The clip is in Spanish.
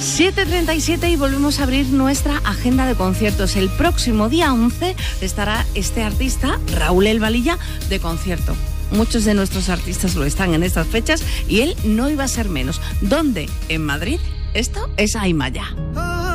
7:37 y volvemos a abrir nuestra agenda de conciertos. El próximo día 11 estará este artista, Raúl El Valilla, de concierto. Muchos de nuestros artistas lo están en estas fechas y él no iba a ser menos. ¿Dónde? En Madrid. Esto es Aymaya.